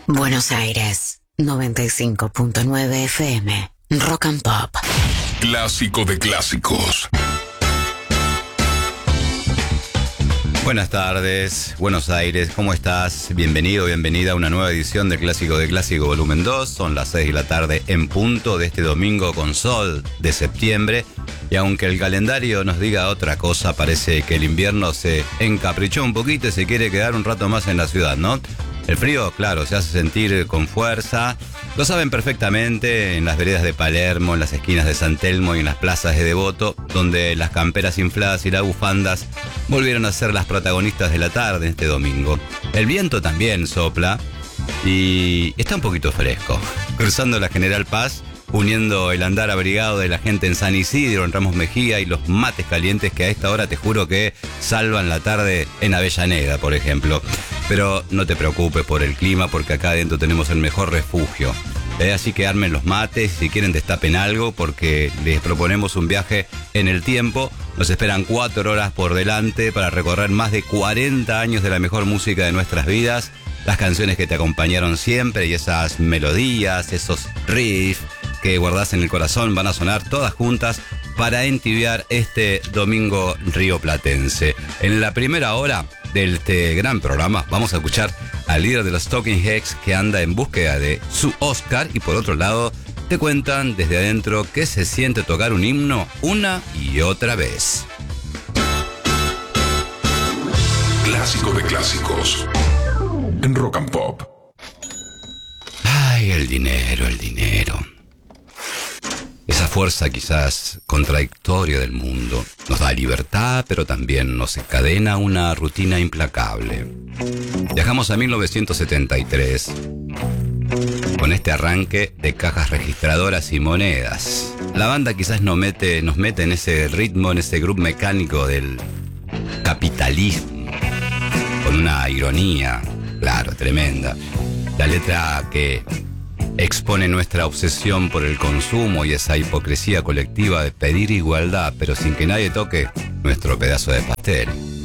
Buenos Aires, 95.9 FM, Rock and Pop. Clásico de clásicos. Buenas tardes, Buenos Aires, ¿cómo estás? Bienvenido, bienvenida a una nueva edición de Clásico de Clásico Volumen 2. Son las 6 de la tarde en punto de este domingo con sol de septiembre. Y aunque el calendario nos diga otra cosa, parece que el invierno se encaprichó un poquito y se quiere quedar un rato más en la ciudad, ¿no? El frío, claro, se hace sentir con fuerza. Lo saben perfectamente en las veredas de Palermo, en las esquinas de San Telmo y en las plazas de Devoto, donde las camperas infladas y las bufandas volvieron a ser las protagonistas de la tarde este domingo. El viento también sopla y está un poquito fresco. Cruzando la General Paz, uniendo el andar abrigado de la gente en San Isidro, en Ramos Mejía y los mates calientes que a esta hora te juro que salvan la tarde en Avellaneda, por ejemplo. Pero no te preocupes por el clima porque acá adentro tenemos el mejor refugio. Así que armen los mates, si quieren destapen algo porque les proponemos un viaje en el tiempo. Nos esperan 4 horas por delante para recorrer más de 40 años de la mejor música de nuestras vidas. Las canciones que te acompañaron siempre y esas melodías, esos riffs que guardás en el corazón van a sonar todas juntas para entibiar este domingo rioplatense. En la primera hora de este gran programa vamos a escuchar al líder de los Talking Heads que anda en búsqueda de su Oscar y por otro lado te cuentan desde adentro qué se siente tocar un himno una y otra vez. Clásico de clásicos en Rock and Pop. Ay, el dinero. Esa fuerza quizás contradictoria del mundo nos da libertad, pero también nos encadena una rutina implacable. Viajamos a 1973 con este arranque de cajas registradoras y monedas. La banda quizás nos mete en ese ritmo, en ese groove mecánico del capitalismo, con una ironía, claro, tremenda. La letra que expone nuestra obsesión por el consumo y esa hipocresía colectiva de pedir igualdad, pero sin que nadie toque nuestro pedazo de pastel.